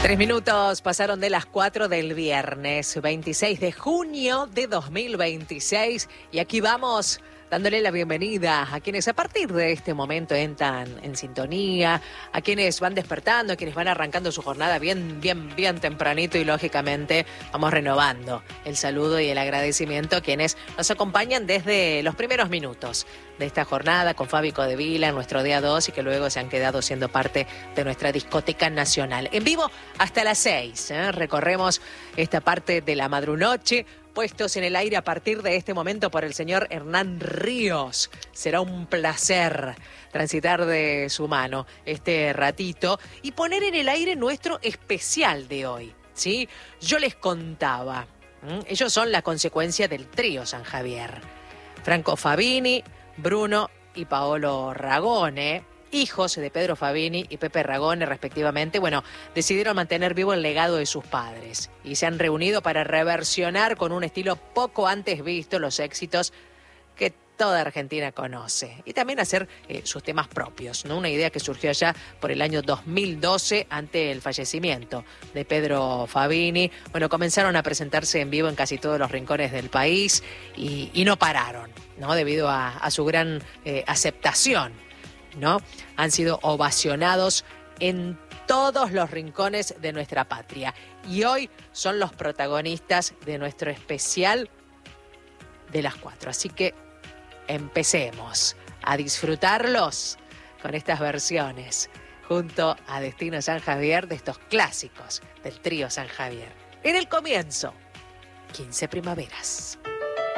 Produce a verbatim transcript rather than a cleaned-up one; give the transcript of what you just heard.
Tres minutos pasaron de las cuatro del viernes veintiséis de junio de dos mil veintiséis y aquí vamos dándole la bienvenida a quienes a partir de este momento entran en sintonía, a quienes van despertando, a quienes van arrancando su jornada bien, bien, bien tempranito y lógicamente vamos renovando el saludo y el agradecimiento a quienes nos acompañan desde los primeros minutos de esta jornada con Fabi Codevila en nuestro día dos y que luego se han quedado siendo parte de nuestra discoteca nacional. En vivo hasta las seis, ¿eh? Recorremos esta parte de la madrunoche, puestos en el aire a partir de este momento por el señor Hernán Ríos. Será un placer transitar de su mano este ratito y poner en el aire nuestro especial de hoy, ¿sí? Yo les contaba, ¿m? Ellos son la consecuencia del trío San Javier. Franco Fabini, Bruno y Paolo Ragone, hijos de Pedro Fabini y Pepe Ragone respectivamente, bueno, decidieron mantener vivo el legado de sus padres y se han reunido para reversionar con un estilo poco antes visto los éxitos que toda Argentina conoce y también hacer eh, sus temas propios, ¿no? Una idea que surgió allá por el año dos mil doce ante el fallecimiento de Pedro Fabini. Bueno, comenzaron a presentarse en vivo en casi todos los rincones del país y, y no pararon, ¿no? Debido a, a su gran eh, aceptación, ¿no? Han sido ovacionados en todos los rincones de nuestra patria y hoy son los protagonistas de nuestro especial de las cuatro. Así que empecemos a disfrutarlos con estas versiones junto a Destino San Javier de estos clásicos del trío San Javier. En el comienzo, quince primaveras.